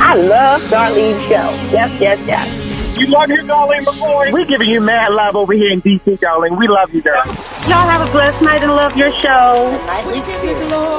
I love Darlene's show. Yes, yes, yes. You love your Darlene McCoy? We're giving you mad love over here in D.C., Darlene. We love you, girl. Y'all have a blessed night and love your show. Nightly Spirit.